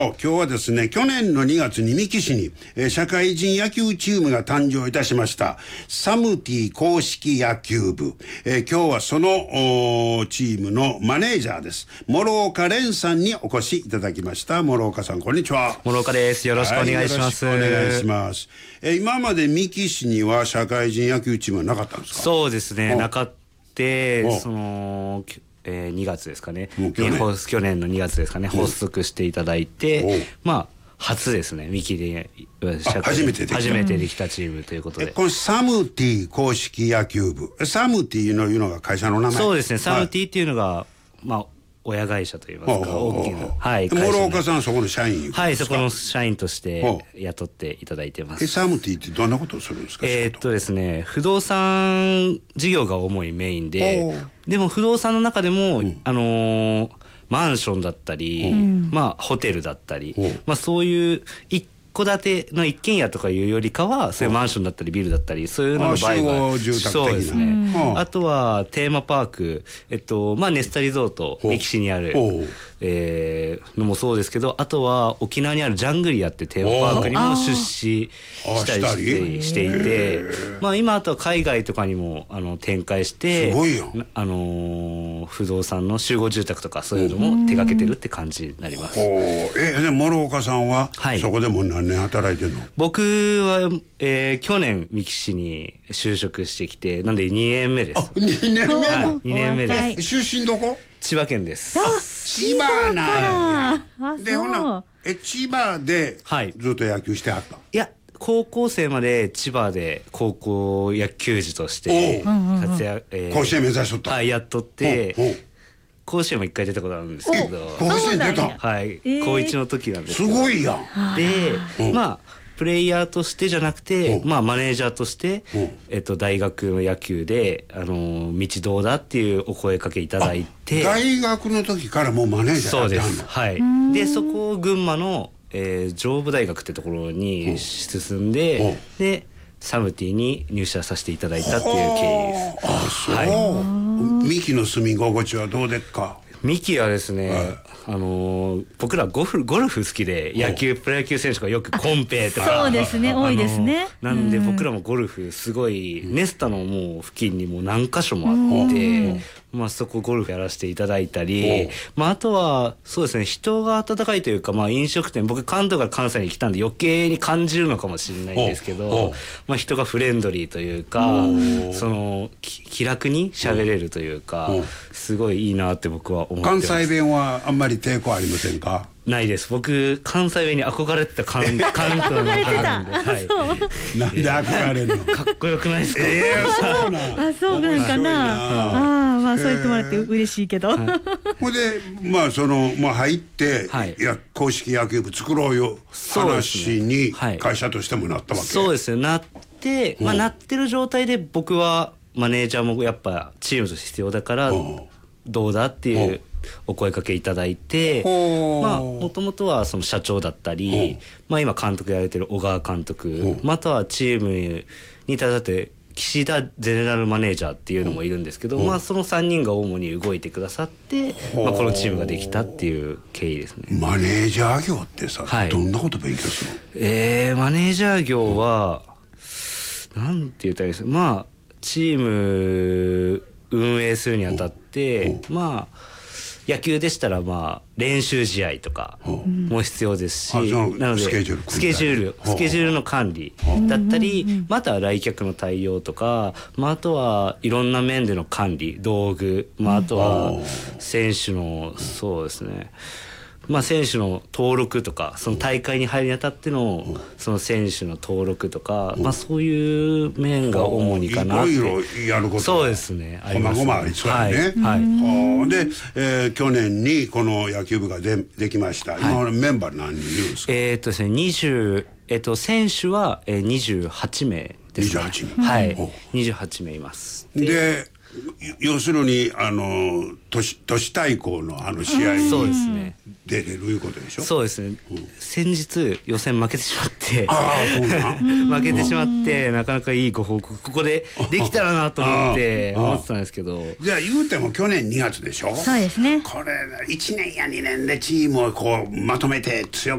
今日はですね、去年の2月に三木市に、社会人野球チームが誕生いたしましたサムティ公式野球部、今日はそのチームのマネージャーです諸岡蓮さんにお越しいただきました。諸岡さん、こんにちは。 諸岡です。よろしくお願いします。 よろしくお願いします。今まで三木市には社会人野球チームはなかったんですか？ そうですね、なかった。その2月ですかね、去年の2月ですかね、発足していただいて、まあ初ですね、三木で初めてできたチームということで、 このサムティ公式野球部、サムティのいうのが会社の名前。 そうですね、サムティっていうのが、まあ親会社といいますか、大きな、はい、 諸岡さんはそこの社員？ はい、そこの社員として雇っていただいてます。 サムティってどんなことをするんですか？ ですね、不動産事業が主にメインで、でも不動産の中でも、マンションだったり、まあホテルだったり、まあそういう一戸建ての一軒家とかいうよりかは、そういうマンションだったりビルだったり、そういうのの売買、そうですね。あとはテーマパーク、まあネスタリゾート、三木市にあるのもそうですけど、あとは沖縄にあるジャングリアってテーマパークにも出資したりしていて、まあ今あとは海外とかにも展開して、不動産の集合住宅とかそういうのも手掛けてるって感じになります。 で諸岡さんはそこでも何年働いてるの？ 僕は、去年三木市に就職してきて、なんで2年目です。 2年目？ 2年目です。 出身どこ？ 千葉県です。 千葉なんや。でほな千葉でずっと野球してはった？ いや、高校生まで千葉で高校野球児として活躍、 甲子園目指しとった？ はい、やっとって、甲子園も1回出たことあるんですけど。 甲子園出た？ はい、高1の時なんですけど。 すごいやん。 で、まあプレイヤーとしてじゃなくて、まあマネージャーとして、大学の野球で道どうだっていうお声かけいただいて。 大学の時からもうマネージャーやってはんの？ そうです。はい。でそこを群馬の上武大学ってところに進んで、でサムティに入社させていただいたっていう経緯です。 あ、そう。はい、三木の住み心地はどうですか？ 三木はですね、僕らゴルフ好きで、プロ野球選手がよくコンペとかそうですね、多いですね。 なんで僕らもゴルフすごい、ネスタのもう付近にも何箇所もあって、まあそこゴルフやらせていただいたり、まああとはそうですね、人が温かいというか、まあ飲食店、僕関東から関西に来たんで余計に感じるのかもしれないんですけど、まあ人がフレンドリーというか、その気楽に喋れるというか、すごいいいなって僕は思ってます。 関西弁はあんまり抵抗ありませんか？ ないです。僕関西弁に憧れてた関東の方なんで、はい。 なんで憧れるの？ かっこよくないですか？ そうなん。 あ、そうなんかな。まあそう言ってもらって嬉しいけど。 ほんでまあ入って公式野球部作ろうよ話に会社としてもなったわけ？ そうですね。なって、まあなってる状態で僕はマネージャーもやっぱチームとして必要だからどうだっていうお声かけいただいて、まあもともとはその社長だったり、まあ今監督やられてる小川監督、またはチームに携わって岸田ゼネラルマネージャーっていうのもいるんですけど、まあその3人が主に動いてくださって、まあこのチームができたっていう経緯ですね。 マネージャー業ってさ、どんなこと勉強するの？マネージャー業はなんて言ったらいいですか、まあチーム運営するにあたって、まあ野球でしたらまあ練習試合とかも必要ですし、なのでスケジュールの管理だったり、または来客の対応とか、まああとはいろんな面での管理、道具、まああとは選手のそうですね。まあ選手の登録とか、その大会に入るにあたってのその選手の登録とか、まあそういう面が主にかなって。いろいろやること。そうですね。 こまごまありそうやね。で、去年にこの野球部ができました。今のメンバー何人いるんですか？ ですね、選手は28名ですね。 28名。 はい。28名います。 で、 要するに都市対抗の試合そうですね。 出れるいうことでしょ。 そうですね。先日予選負けてしまって、 そうなん負けてしまってなかなかいいご報告ここでできたらなと思ってたんですけど。 じゃあ言うても去年2月でしょ。 そうですね。 これ1年や2年でチームをこうまとめて強